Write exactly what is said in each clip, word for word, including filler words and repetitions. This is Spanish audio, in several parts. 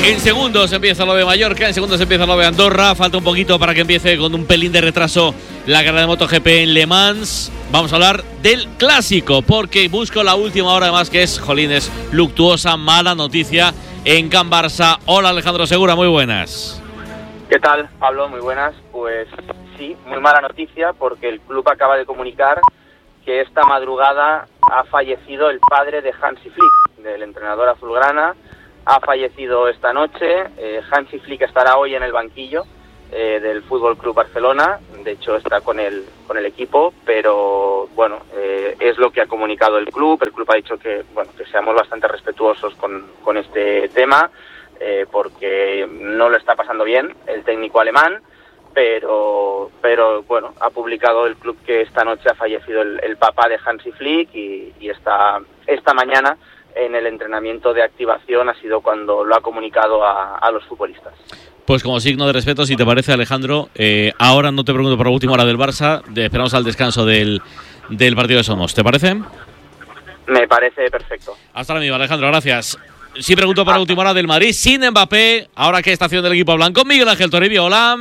En segundos empieza lo de Mallorca, en segundos empieza lo de Andorra. Falta un poquito para que empiece con un pelín de retraso la carrera de MotoGP en Le Mans. Vamos a hablar del clásico, porque busco la última hora además, que es, jolines, luctuosa, mala noticia en Can Barça. Hola Alejandro Segura, muy buenas. ¿Qué tal, Pablo? Muy buenas. Pues sí, muy mala noticia, porque el club acaba de comunicar que esta madrugada ha fallecido el padre de Hansi Flick, del entrenador azulgrana. Ha fallecido esta noche. eh, Hansi Flick estará hoy en el banquillo eh, del Fútbol Club Barcelona. De hecho está con el con el equipo, pero bueno, eh, es lo que ha comunicado el club. El club ha dicho que bueno que seamos bastante respetuosos con, con este tema, eh, porque no lo está pasando bien el técnico alemán, pero pero bueno, ha publicado el club que esta noche ha fallecido el, el papá de Hansi Flick y, y esta esta mañana en el entrenamiento de activación ha sido cuando lo ha comunicado a, a los futbolistas. Pues como signo de respeto, si te parece, Alejandro, eh, ahora no te pregunto por la última hora del Barça, de, esperamos al descanso del, del partido de Somos. ¿Te parece? Me parece perfecto. Hasta ahora mismo, Alejandro, gracias. Sí pregunto por la última hora del Madrid, sin Mbappé. Ahora que está haciendo el equipo blanco, Miguel Ángel Toribio, hola.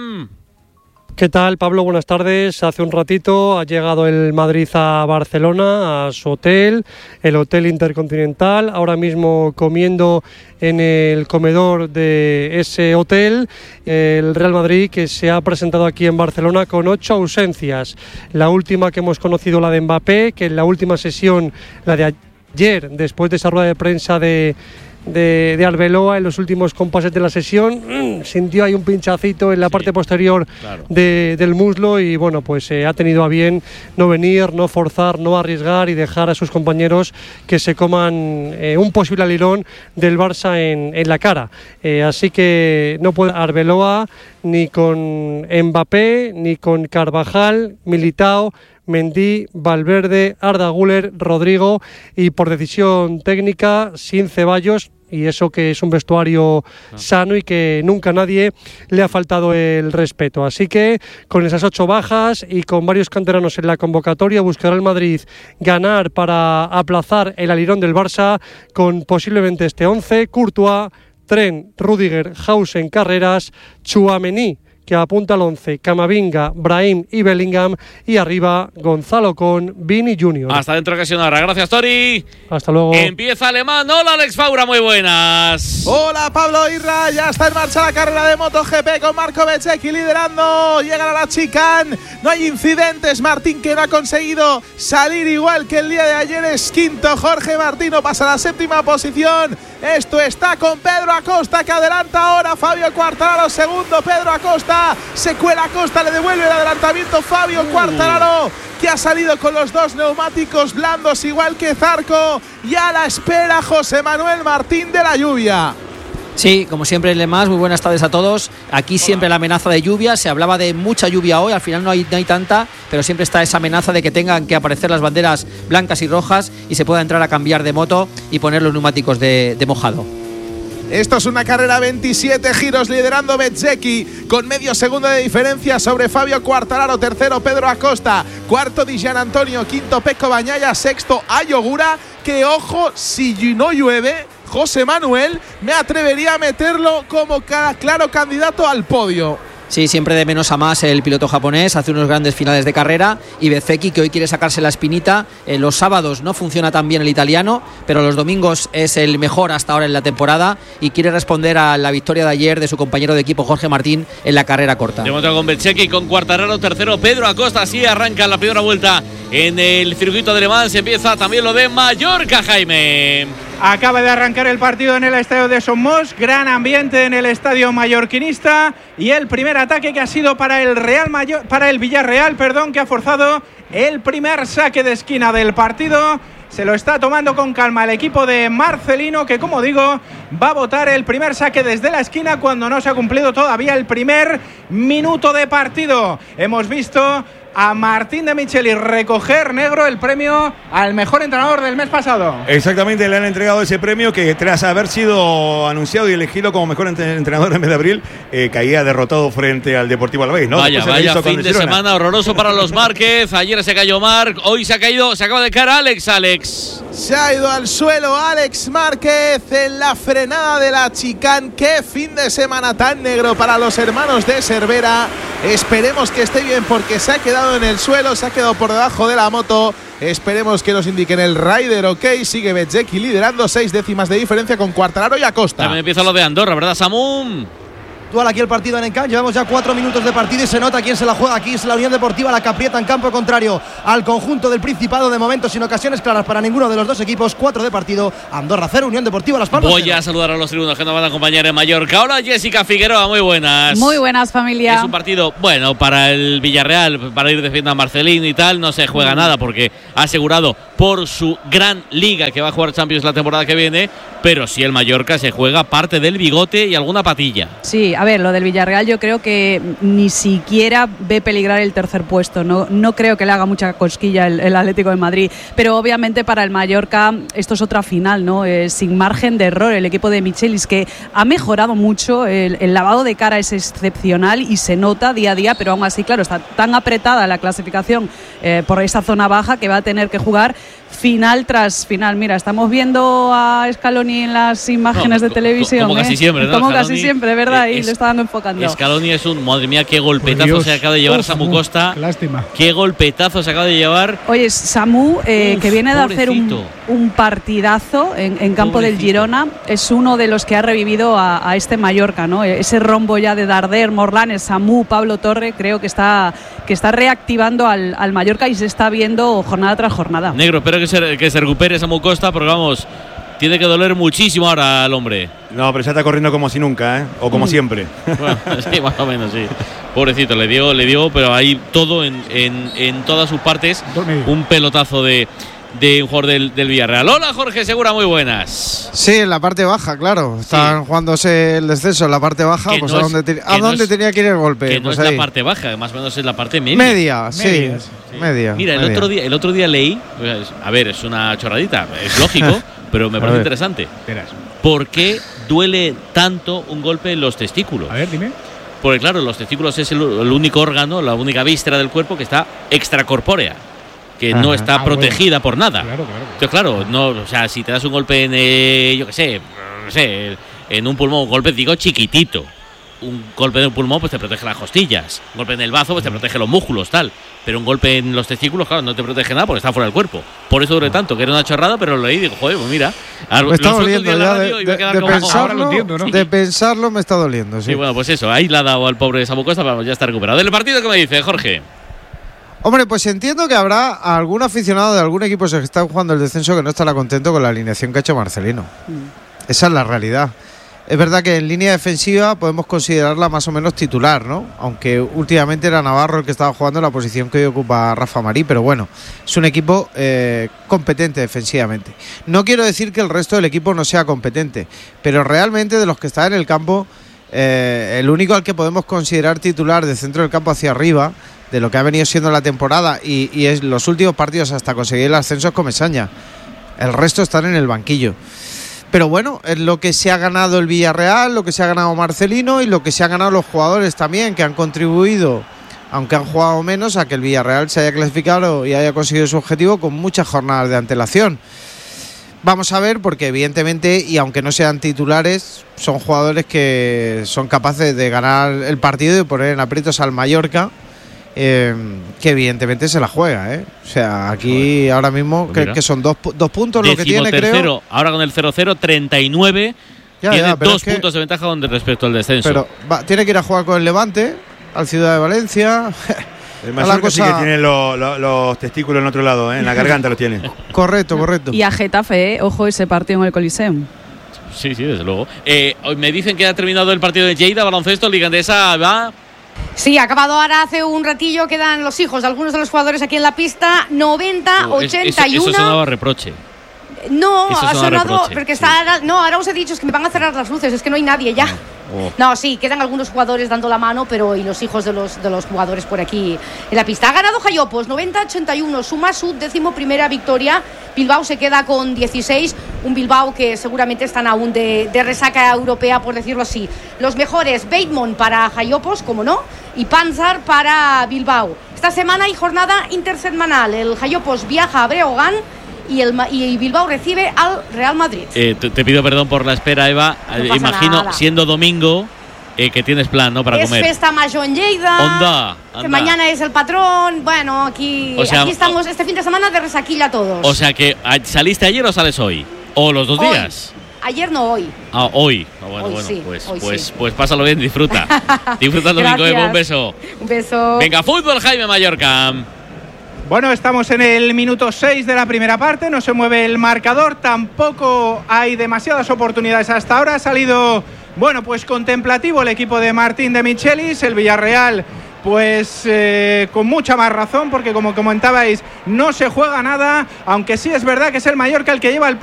¿Qué tal, Pablo? Buenas tardes. Hace un ratito ha llegado el Madrid a Barcelona, a su hotel, el Hotel Intercontinental. Ahora mismo comiendo en el comedor de ese hotel el Real Madrid, que se ha presentado aquí en Barcelona con ocho ausencias. La última que hemos conocido, la de Mbappé, que en la última sesión, la de ayer, después de esa rueda de prensa de... De, de Arbeloa, en los últimos compases de la sesión, mmm, sintió ahí un pinchacito en la sí, parte posterior claro. de, del muslo y bueno, pues eh, ha tenido a bien no venir, no forzar, no arriesgar y dejar a sus compañeros que se coman eh, un posible alirón del Barça en, en la cara. Eh, así que no puede Arbeloa ni con Mbappé, ni con Carvajal, Militao, Mendy, Valverde, Arda Güler, Rodrigo y por decisión técnica sin Ceballos, y eso que es un vestuario ah. sano y que nunca a nadie le ha faltado el respeto. Así que con esas ocho bajas y con varios canteranos en la convocatoria, buscará el Madrid ganar para aplazar el alirón del Barça con posiblemente este once: Courtois, Trent, Rüdiger, Hausen, Carreras, Tchouaméni, que apunta al once, Camavinga, Brahim y Bellingham, y arriba Gonzalo con Vini junior Hasta dentro de ocasión ahora. Gracias, Tori. Hasta luego. Empieza Alemán. Hola, Alex Faura, muy buenas. Hola, Pablo Irra. Ya está en marcha la carrera de MotoGP con Marco Bezzecchi liderando. Llegan a la chicane. No hay incidentes. Martín, que no ha conseguido salir igual que el día de ayer, es quinto. Jorge Martino pasa a la séptima posición. Esto está con Pedro Acosta, que adelanta ahora. Fabio Quartararo segundo. Pedro Acosta se cuela Acosta, le devuelve el adelantamiento Fabio Quartararo, que ha salido con los dos neumáticos blandos igual que Zarco, y a la espera José Manuel Martín de la lluvia. Sí, como siempre en Le Mans, muy buenas tardes a todos. Aquí siempre la amenaza de lluvia, se hablaba de mucha lluvia hoy, al final no hay, no hay tanta, pero siempre está esa amenaza de que tengan que aparecer las banderas blancas y rojas y se pueda entrar a cambiar de moto y poner los neumáticos de, de mojado. Esto es una carrera veintisiete giros, liderando Bezzecchi con medio segundo de diferencia sobre Fabio Quartararo. Tercero Pedro Acosta, cuarto Di Gianantonio, quinto Pecco Bagnaia, sexto Ayogura, que ojo, si no llueve, José Manuel, me atrevería a meterlo como claro candidato al podio. Sí, siempre de menos a más el piloto japonés, hace unos grandes finales de carrera, y Bezzecchi, que hoy quiere sacarse la espinita. Eh, los sábados no funciona tan bien el italiano, pero los domingos es el mejor hasta ahora en la temporada y quiere responder a la victoria de ayer de su compañero de equipo Jorge Martín en la carrera corta. De momento con Bezzecchi, con Quartararo tercero, Pedro Acosta. Así arranca la primera vuelta en el circuito de Le Mans. Empieza también lo de Mallorca, Jaime. Acaba de arrancar el partido en el estadio de Somos, gran ambiente en el estadio mallorquinista, y el primer ataque que ha sido para el Real Mayor, para el Villarreal, perdón, que ha forzado el primer saque de esquina del partido. Se lo está tomando con calma el equipo de Marcelino, que, como digo, va a botar el primer saque desde la esquina cuando no se ha cumplido todavía el primer minuto de partido. Hemos visto a Martín de Micheli recoger, negro, el premio al mejor entrenador del mes pasado. Exactamente, le han entregado ese premio que, tras haber sido anunciado y elegido como mejor entrenador en mes de abril, eh, caía derrotado frente al Deportivo Alavés, ¿no? Vaya, vaya fin de semana horroroso para los Márquez. Ayer se cayó Marc, hoy se ha caído, se acaba de caer Alex, Alex. Se ha ido al suelo Alex Márquez en la frenada de la chicane. Qué fin de semana tan negro para los hermanos de Cervera. Esperemos que esté bien porque se ha quedado en el suelo, se ha quedado por debajo de la moto. Esperemos que nos indiquen el rider, ok. Sigue Bezzecchi liderando, seis décimas de diferencia con Quartararo y Acosta. También empieza lo de Andorra, ¿verdad, Samu? Actual aquí el partido en Encamp, llevamos ya cuatro minutos de partido y se nota quién se la juega. Aquí es la Unión Deportiva La Caprieta en campo contrario al conjunto del Principado, de momento sin ocasiones claras para ninguno de los dos equipos. Cuatro de partido, Andorra cero, Unión Deportiva Las Palmas. Voy a saludar a los tribunos que nos van a acompañar en Mallorca. Hola, Jessica Figueroa, muy buenas. Muy buenas, familia. Es un partido bueno para el Villarreal, para ir defendiendo a Marcelín y tal. No se juega nada porque ha asegurado por su gran liga que va a jugar Champions la temporada que viene, pero sí el Mallorca se juega parte del bigote y alguna patilla. Sí, a ver, lo del Villarreal yo creo que ni siquiera ve peligrar el tercer puesto. No, no creo que le haga mucha cosquilla el, el Atlético de Madrid, pero obviamente para el Mallorca esto es otra final, ¿no? Eh, sin margen de error. El equipo de Michelis, que ha mejorado mucho, el, el lavado de cara es excepcional y se nota día a día, pero aún así, claro, está tan apretada la clasificación eh, por esa zona baja que va a tener que jugar final tras final. Mira, estamos viendo a Scaloni en las imágenes no, de televisión. Como ¿eh? casi siempre, ¿no? Como Scaloni, casi siempre, ¿verdad? Es, y le está dando enfocando. Scaloni es un, madre mía, qué golpetazo se acaba de llevar Uf, Samu Costa. Qué lástima. Qué golpetazo se acaba de llevar. Oye, Samu, eh, Uf, que viene de pobrecito. hacer un, un partidazo en, en campo pobrecito. del Girona, es uno de los que ha revivido a, a este Mallorca, ¿no? Ese rombo ya de Darder, Morlanes, Samu, Pablo Torre, creo que está, que está reactivando al, al Mallorca y se está viendo jornada tras jornada. Negro, espero que se, que se recupere Samu Costa, porque vamos, tiene que doler muchísimo ahora al hombre. No, pero ya está corriendo como si nunca, ¿eh? O como mm. siempre. Bueno, sí, más o menos, sí. Pobrecito, le dio, le dio, pero ahí todo en, en, en todas sus partes, un pelotazo de, de un jugador del, del Villarreal. Hola, Jorge Segura, muy buenas. Sí, en la parte baja, claro. Están sí. jugándose el descenso en la parte baja. Pues a es, dónde, te, a dónde es, tenía que ir el golpe. Que pues no es ahí. la parte baja, más o menos es la parte media. Media, sí. Media. sí. Media, Mira, media. el otro día, el otro día leí, a ver, es una chorradita, es lógico, pero me parece interesante. Verás. ¿Por qué duele tanto un golpe en los testículos? A ver, dime. Porque claro, los testículos es el, el único órgano, la única víscera del cuerpo que está extracorpórea, que Ajá. no está ah, protegida bueno. por nada. Claro, claro. Entonces, claro, no, o sea, si te das un golpe en, eh, yo qué sé, no sé, en un pulmón, un golpe, digo, chiquitito. Un golpe en el pulmón pues te protege las costillas, un golpe en el bazo pues te protege los músculos, tal, pero un golpe en los testículos, claro, no te protege nada porque está fuera del cuerpo. Por eso duele tanto, que era una chorrada, pero lo leí y digo, joder, pues mira, me está doliendo ya de, de, de, pensarlo, entiendo, ¿no? de pensarlo me está doliendo, sí. Sí, bueno, pues eso, ahí le ha dado al pobre Samu Costa, pero ya está recuperado. ¿Del partido qué me dice, Jorge? Hombre, pues entiendo que habrá algún aficionado de algún equipo que está jugando el descenso que no estará contento con la alineación que ha hecho Marcelino. Mm. Esa es la realidad. Es verdad que en línea defensiva podemos considerarla más o menos titular, ¿no? Aunque últimamente era Navarro el que estaba jugando en la posición que hoy ocupa Rafa Marí, pero bueno, es un equipo eh, competente defensivamente. No quiero decir que el resto del equipo no sea competente, pero realmente de los que están en el campo, eh, el único al que podemos considerar titular de centro del campo hacia arriba, de lo que ha venido siendo la temporada y, y es los últimos partidos hasta conseguir el ascenso es Comesaña. El resto están en el banquillo. Pero bueno, es lo que se ha ganado el Villarreal, lo que se ha ganado Marcelino y lo que se han ganado los jugadores también, que han contribuido, aunque han jugado menos, a que el Villarreal se haya clasificado y haya conseguido su objetivo con muchas jornadas de antelación. Vamos a ver, porque evidentemente, y aunque no sean titulares, son jugadores que son capaces de ganar el partido y de poner en aprietos al Mallorca, eh, que evidentemente se la juega, ¿eh? O sea, aquí Joder. ahora mismo pues que, que son dos, dos puntos Décimo lo que tiene, tercero, creo. Ahora con el cero cero, treinta y nueve. Ya, tiene ya, dos es puntos que, de ventaja con respecto al descenso. Pero va, tiene que ir a jugar con el Levante, al Ciudad de Valencia. El Mallorca cosa... sí que tiene lo, lo, los testículos en otro lado, ¿eh? En la garganta los tiene. Correcto, correcto. Y a Getafe, ¿eh? Ojo ese partido en el Coliseum. Sí, sí, desde luego. Eh, me dicen que ha terminado el partido de Lleida, baloncesto, Liga Endesa, va... Sí, ha acabado ahora hace un ratillo, quedan los hijos de algunos de los jugadores aquí en la pista, noventa ochenta y uno. Eso, eso sonaba reproche. No, eso ha sonado reproche, porque sí. está, no, ahora os he dicho es que me van a cerrar las luces, es que no hay nadie ya. Oh. No, sí, quedan algunos jugadores dando la mano, pero y los hijos de los, de los jugadores por aquí en la pista. Ha ganado Jaiopos, noventa ochenta y uno, suma su décimo primera victoria. Bilbao se queda con dieciséis, un Bilbao que seguramente están aún de, de resaca europea, por decirlo así. Los mejores, Bateman para Jaiopos, como no, y Panzar para Bilbao. Esta semana hay jornada intersemanal, el Jaiopos viaja a Breogán y, el, y Bilbao recibe al Real Madrid. Eh, te, te pido perdón por la espera, Eva. No Eh, pasa Imagino, nada. siendo domingo, eh, que tienes plan, ¿no? Para es comer. Festa Major en Lleida. Onda, Que anda. mañana es el patrón. Bueno, aquí, O sea, aquí estamos este fin de semana de resaquilla todos. O sea que, ¿a- ¿saliste ayer o sales hoy? ¿O los dos Hoy. días? Ayer no, hoy. Ah, hoy. Ah, bueno, Hoy bueno, sí, pues, hoy pues, sí. pues pásalo bien, disfruta. Disfruta el domingo, Gracias. Eva, un beso. Un beso. Venga, fútbol, Jaime Mallorca. Bueno, estamos en el minuto seis de la primera parte, no se mueve el marcador, tampoco hay demasiadas oportunidades hasta ahora. Ha salido, bueno, pues contemplativo el equipo de Martín de Michelis, el Villarreal, pues eh, con mucha más razón, porque como comentabais, no se juega nada, aunque sí es verdad que es el Mallorca el que lleva el